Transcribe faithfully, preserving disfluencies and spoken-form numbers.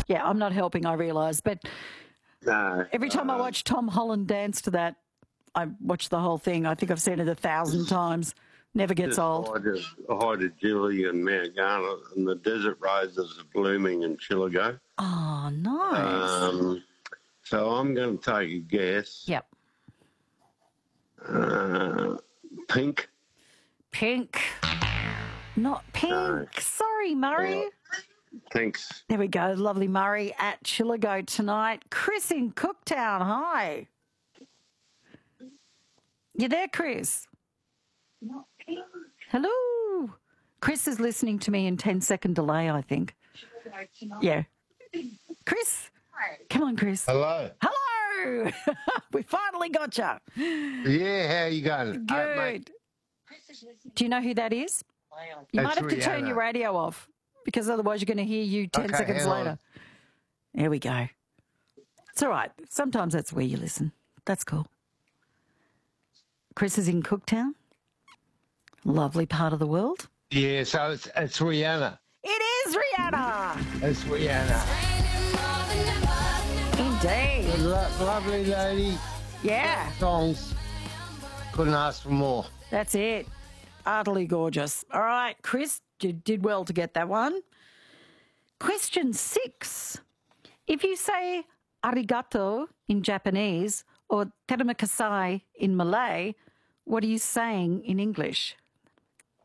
Yeah, I'm not helping, I realise. But No. every time uh, I watch Tom Holland dance to that, I watch the whole thing. I think I've seen it a thousand times. Never gets Just old. hi to, hi to Julie and Mount Garnet and the desert roses are blooming in Chillago. Oh, nice. Um, so I'm going to take a guess. Yep. Uh, pink. Pink. Not pink. No. Sorry, Murray. Uh, Thanks. There we go. Lovely Murray at Chillago tonight. Chris in Cooktown. Hi. You there, Chris? Hello. Chris is listening to me in ten second delay, I think. Yeah. Chris? Come on, Chris. Hello. Hello. We finally got you. Yeah, how you going? Good. Uh, mate, Do you know who that is? You That's might have to turn Rihanna. your radio off because otherwise you're going to hear you ten Okay, seconds hang on. later. There we go. It's all right. Sometimes that's where you listen. That's cool. Chris is in Cooktown. Lovely part of the world. yeah, so it's, it's Rihanna. It is Rihanna. It's Rihanna. Indeed. Lo- lovely lady. Yeah, Songs. Couldn't ask for more. that's it. Utterly gorgeous. All right, Chris, you did well to get that one. Question six. If you say arigato in Japanese or terima kasai in Malay, what are you saying in English?